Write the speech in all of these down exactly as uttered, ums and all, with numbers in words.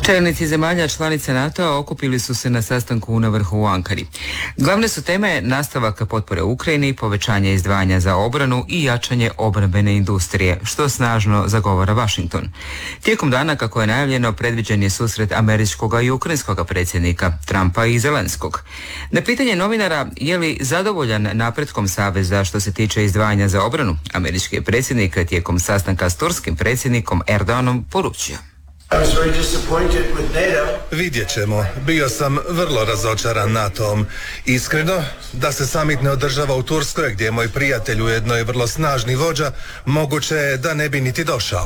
Čelnici zemalja članica NATO-a okupili su se na sastanku na vrhu u Ankari. Glavne su teme nastavak potpore Ukrajini, povećanje izdvajanja za obranu i jačanje obrambene industrije, što snažno zagovara Washington. Tijekom dana, kako je najavljeno, predviđen je susret američkog i ukrajinskog predsjednika Trumpa i Zelenskog. Na pitanje novinara je li zadovoljan napretkom saveza što se tiče izdvajanja za obranu, američki je predsjednik tijekom sastanka s turskim predsjednikom Erdoganom poručio: Vidjet ćemo. Bio sam vrlo razočaran NATO-om. Iskreno, da se summit ne održava u Turskoj, gdje je moj prijatelj ujedno je vrlo snažni vođa, moguće je da ne bi niti došao.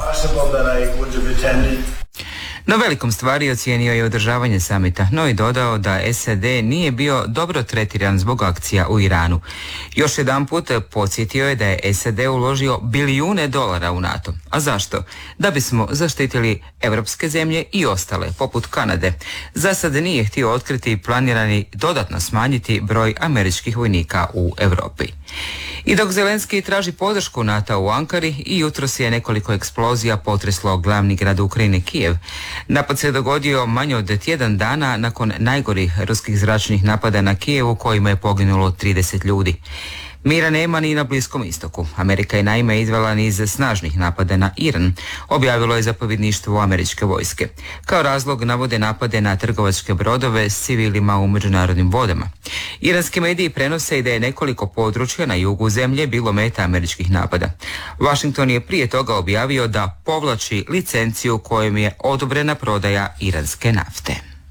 No velikom stvari ocijenio je održavanje samita, no i dodao da S A D nije bio dobro tretiran zbog akcija u Iranu. Još jedanput podsjetio je da je S A D uložio bilijune dolara u NATO. A zašto? Da bismo zaštitili evropske zemlje i ostale, poput Kanade. Za sad nije htio otkriti planirani dodatno smanjiti broj američkih vojnika u Europi. I dok Zelenski traži podršku NATO u Ankari, i jutros je nekoliko eksplozija potreslo glavni grad Ukrajine, Kijev. Napad se dogodio manje od tjedan dana nakon najgorih ruskih zračnih napada na Kijevu, kojima je poginulo trideset ljudi. Mira nema ni na Bliskom istoku. Amerika je naime izvela niz snažnih napada na Iran, objavilo je zapovjedništvo američke vojske. Kao razlog navode napade na trgovačke brodove s civilima u međunarodnim vodama. Iranski mediji prenose i da je nekoliko područja na jugu zemlje bilo meta američkih napada. Washington je prije toga objavio da povlači licenciju kojom je odobrena prodaja iranske nafte.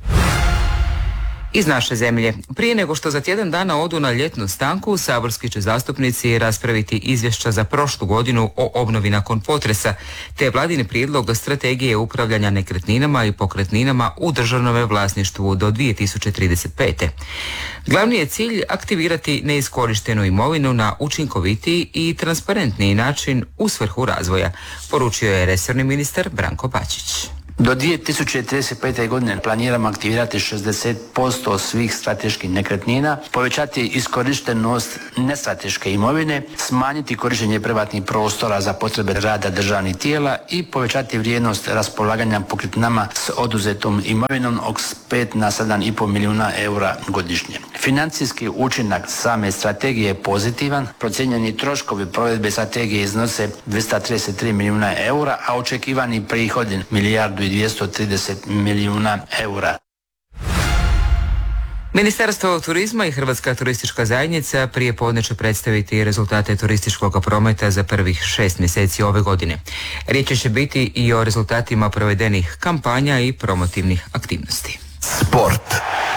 Iz naše zemlje. Prije nego što za tjedan dana odu na ljetnu stanku, saborski će zastupnici raspraviti izvješća za prošlu godinu o obnovi nakon potresa, te vladin prijedlog strategije upravljanja nekretninama i pokretninama u državnom vlasništvu do dvije tisuće trideset pete. Glavni je cilj aktivirati neiskorištenu imovinu na učinkovitiji i transparentniji način u svrhu razvoja, poručio je resorni ministar Branko Bačić. Do dvije tisuće trideset pete. godine planiramo aktivirati šezdeset posto svih strateških nekretnina, povećati iskorištenost nestrateške imovine, smanjiti korištenje privatnih prostora za potrebe rada državnih tijela i povećati vrijednost raspolaganja pokretninama s oduzetom imovinom od pet na sedam i pol milijuna eura godišnje. Financijski učinak same strategije je pozitivan. Procijenjeni troškovi provedbe strategije iznose dvjesto trideset tri milijuna eura, a očekivani prihodi milijardu i dvjesto trideset milijuna eura. Ministarstvo turizma i Hrvatska turistička zajednica prije podne će predstaviti rezultate turističkog prometa za prvih šest mjeseci ove godine. Riječ će biti i o rezultatima provedenih kampanja i promotivnih aktivnosti. Sport.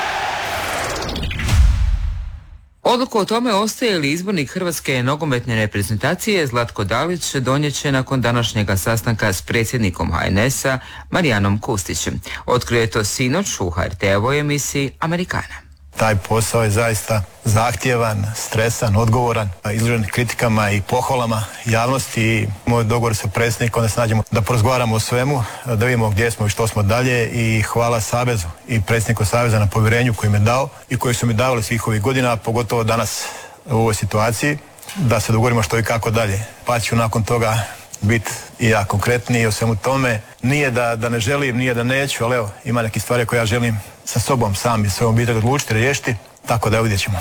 Odluku o tome ostaje li izbornik Hrvatske nogometne reprezentacije Zlatko Dalić donijet će nakon današnjega sastanka s predsjednikom H N S-a Marijanom Kustićem. Otkrio je to sinoć u H R T-ovoj emisiji Amerikana. Taj posao je zaista zahtjevan, stresan, odgovoran, izložen kritikama i pohvalama javnosti i moj dogovor sa predsjednikom da se nađemo da porazgovaramo o svemu, da vidimo gdje smo i što smo dalje i hvala Savezu i predsjedniku Saveza na povjerenju koji me dao i koji su mi davali svih ovih godina, pogotovo danas u ovoj situaciji, da se dogovorimo što i kako dalje. Pa ću nakon toga biti i ja konkretniji o svemu tome. Nije da, da ne želim, nije da neću, ali evo, ima neke stvari koje ja želim sa sobom sam i svojom obitelji odlučiti, riješiti, tako da vidjet ćemo.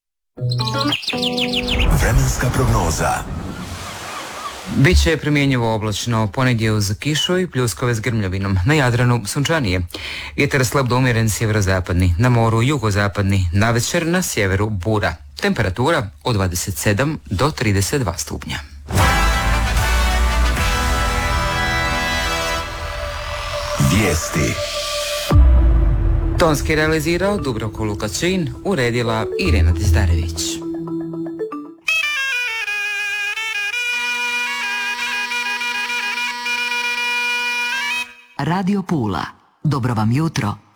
Vremenska prognoza. Biće primjenjivo oblačno, ponegdje uz kišu i pljuskove s grmljavinom. Na Jadranu sunčanije. Vjetar slab do umjeren sjeverozapadni, na moru jugozapadni, navečer na sjeveru bura. Temperatura od dvadeset sedam do trideset dva stupnja. Vijesti. Tonski realizirao Dubravko Lukačin, uredila Irena Dizdarević. Radio Pula. Dobro vam jutro.